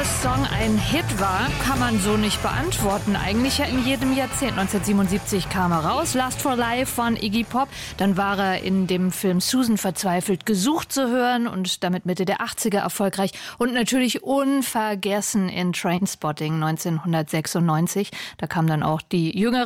Song ein Hit war, kann man so nicht beantworten. Eigentlich ja in jedem Jahrzehnt. 1977 kam er raus, Last for Life von Iggy Pop. Dann war er in dem Film Susan verzweifelt gesucht zu hören und damit Mitte der 80er erfolgreich. Und natürlich unvergessen in Trainspotting 1996. Da kam dann auch die jüngere